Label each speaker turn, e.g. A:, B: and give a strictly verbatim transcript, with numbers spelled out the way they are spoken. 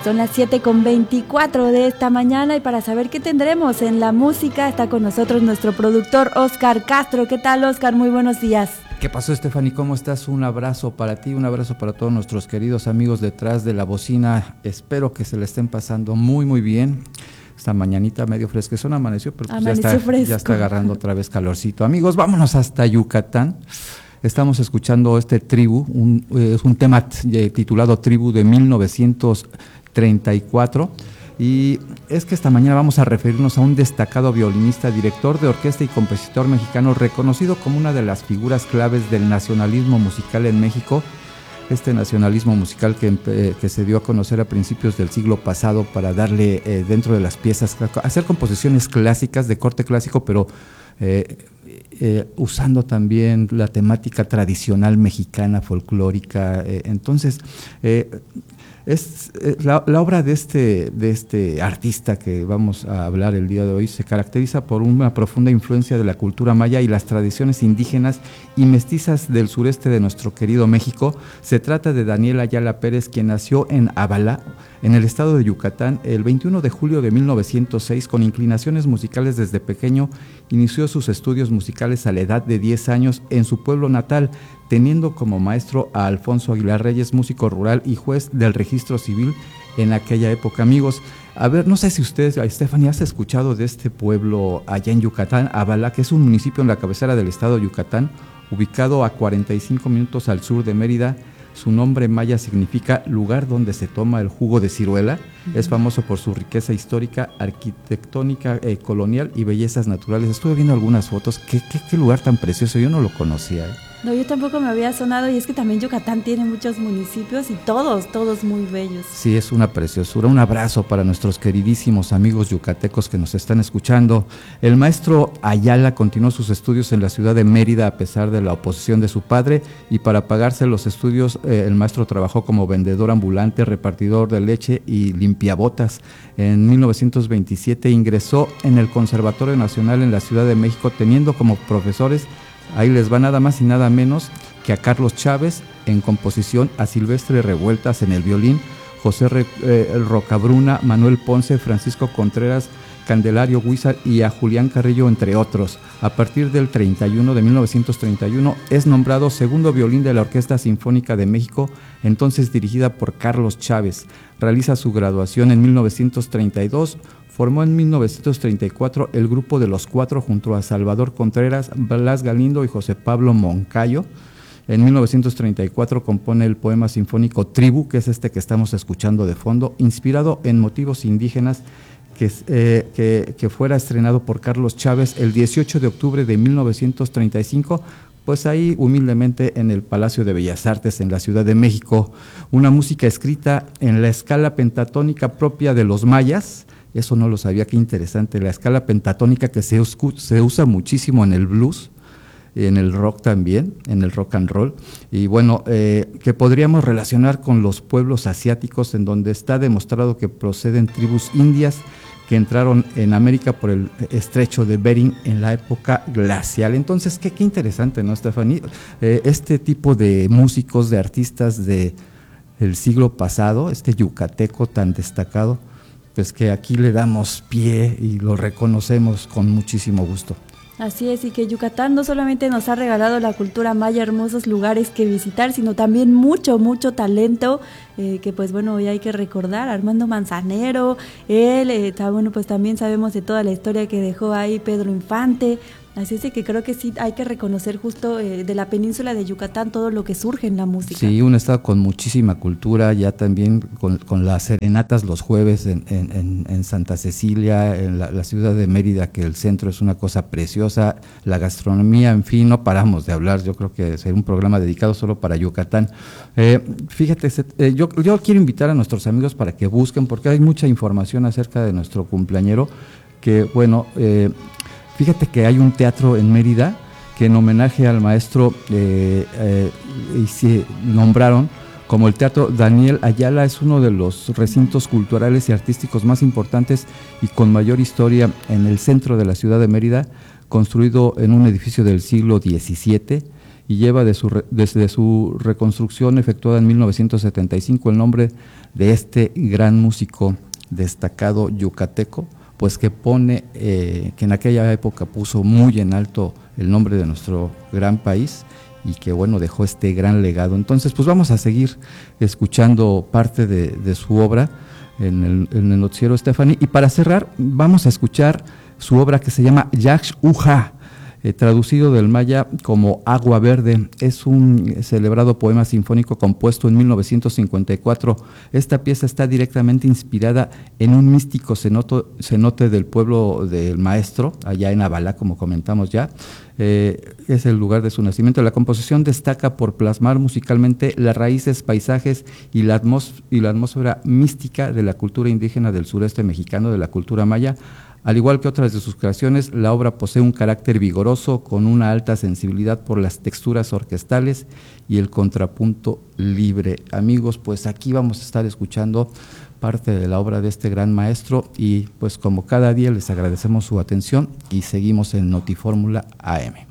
A: Son las siete con veinticuatro de esta mañana y para saber qué tendremos en la música está con nosotros nuestro productor Oscar Castro. ¿Qué tal, Oscar? Muy buenos días.
B: ¿Qué pasó, Stephanie? ¿Cómo estás? Un abrazo para ti, un abrazo para todos nuestros queridos amigos detrás de la bocina. Espero que se le estén pasando muy, muy bien. Esta mañanita medio fresquezona amaneció, pero pues ya, está, ya está agarrando otra vez calorcito. Amigos, vámonos hasta Yucatán. Estamos escuchando este Tribu, un, eh, es un tema t- titulado Tribu de mil novecientos treinta y cuatro. Y es que esta mañana vamos a referirnos a un destacado violinista, director de orquesta y compositor mexicano, reconocido como una de las figuras claves del nacionalismo musical en México. Este nacionalismo musical que, eh, que se dio a conocer a principios del siglo pasado para darle eh, dentro de las piezas, hacer composiciones clásicas de corte clásico, pero eh, eh, usando también la temática tradicional mexicana, folclórica. Eh, entonces, eh, Es, la, la obra de este, de este artista que vamos a hablar el día de hoy se caracteriza por una profunda influencia de la cultura maya y las tradiciones indígenas y mestizas del sureste de nuestro querido México. Se trata de Daniel Ayala Pérez, quien nació en Abalá, en el estado de Yucatán, el veintiuno de julio de mil novecientos seis. Con inclinaciones musicales desde pequeño, inició sus estudios musicales a la edad de diez años en su pueblo natal, teniendo como maestro a Alfonso Aguilar Reyes, músico rural y juez del registro civil en aquella época. Amigos, a ver, no sé si ustedes, Stephanie, ¿has escuchado de este pueblo allá en Yucatán, Abalá, que es un municipio en la cabecera del estado de Yucatán, ubicado a cuarenta y cinco minutos al sur de Mérida? Su nombre maya significa lugar donde se toma el jugo de ciruela. Uh-huh. Es famoso por su riqueza histórica, arquitectónica, eh, colonial y bellezas naturales. Estuve viendo algunas fotos. ¿Qué, qué, qué lugar tan precioso? Yo no lo conocía, ¿eh?
A: No, yo tampoco me había sonado, y es que también Yucatán tiene muchos municipios y todos, todos muy bellos.
B: Sí, es una preciosura. Un abrazo para nuestros queridísimos amigos yucatecos que nos están escuchando. El maestro Ayala continuó sus estudios en la ciudad de Mérida a pesar de la oposición de su padre, y para pagarse los estudios eh, el maestro trabajó como vendedor ambulante, repartidor de leche y limpiabotas. En mil novecientos veintisiete ingresó en el Conservatorio Nacional en la Ciudad de México, teniendo como profesores, ahí les va nada más y nada menos que a Carlos Chávez en composición, a Silvestre Revueltas en el violín, José Re, eh, Rocabruna, Manuel Ponce, Francisco Contreras, Candelario Huizar y a Julián Carrillo, entre otros. A partir del treinta y uno de mil novecientos treinta y uno es nombrado segundo violín de la Orquesta Sinfónica de México, entonces dirigida por Carlos Chávez. Realiza su graduación en mil novecientos treinta y dos. Formó en mil novecientos treinta y cuatro el grupo de Los Cuatro junto a Salvador Contreras, Blas Galindo y José Pablo Moncayo. En mil novecientos treinta y cuatro compone el poema sinfónico Tribu, que es este que estamos escuchando de fondo, inspirado en motivos indígenas, que, eh, que, que fuera estrenado por Carlos Chávez el dieciocho de octubre de mil novecientos treinta y cinco, pues ahí humildemente en el Palacio de Bellas Artes en la Ciudad de México. Una música escrita en la escala pentatónica propia de los mayas. Eso no lo sabía, qué interesante, la escala pentatónica que se, se usa muchísimo en el blues, en el rock también, en el rock and roll, y bueno, eh, que podríamos relacionar con los pueblos asiáticos, en donde está demostrado que proceden tribus indias que entraron en América por el estrecho de Bering en la época glacial. Entonces, qué, qué interesante, ¿no, Stephanie? Eh, este tipo de músicos, de artistas de, del siglo pasado, este yucateco tan destacado, pues que aquí le damos pie y lo reconocemos con muchísimo gusto.
A: Así es, y que Yucatán no solamente nos ha regalado la cultura maya, hermosos lugares que visitar, sino también mucho, mucho talento, eh, que pues bueno, hoy hay que recordar, Armando Manzanero, él, eh, está, bueno, pues también sabemos de toda la historia que dejó ahí Pedro Infante. Así es de que creo que sí hay que reconocer justo eh, de la península de Yucatán todo lo que surge en la música.
B: Sí, un estado con muchísima cultura, ya también con, con las serenatas los jueves en, en, en Santa Cecilia, en la, la ciudad de Mérida, que el centro es una cosa preciosa, la gastronomía, en fin, no paramos de hablar. Yo creo que será un programa dedicado solo para Yucatán. Eh, fíjate, eh, yo, yo quiero invitar a nuestros amigos para que busquen, porque hay mucha información acerca de nuestro cumpleañero, que bueno, eh, fíjate que hay un teatro en Mérida que en homenaje al maestro eh, eh, y se nombraron como el Teatro Daniel Ayala. Es uno de los recintos culturales y artísticos más importantes y con mayor historia en el centro de la ciudad de Mérida, construido en un edificio del siglo diecisiete y lleva de su, desde su reconstrucción efectuada en mil novecientos setenta y cinco el nombre de este gran músico destacado yucateco, pues que pone, eh, que en aquella época puso muy en alto el nombre de nuestro gran país y que bueno, dejó este gran legado. Entonces pues vamos a seguir escuchando parte de, de su obra en el, en el noticiero Stephanie, y para cerrar vamos a escuchar su obra que se llama Yax Uja, eh, traducido del maya como Agua Verde. Es un celebrado poema sinfónico compuesto en mil novecientos cincuenta y cuatro. Esta pieza está directamente inspirada en un místico cenoto, cenote del pueblo del Maestro, allá en Abalá, como comentamos ya. Eh, es el lugar de su nacimiento. La composición destaca por plasmar musicalmente las raíces, paisajes y la, atmós- y la atmósfera mística de la cultura indígena del sureste mexicano, de la cultura maya. Al igual que otras de sus creaciones, la obra posee un carácter vigoroso con una alta sensibilidad por las texturas orquestales y el contrapunto libre. Amigos, pues aquí vamos a estar escuchando parte de la obra de este gran maestro y pues como cada día les agradecemos su atención y seguimos en Notifórmula A M.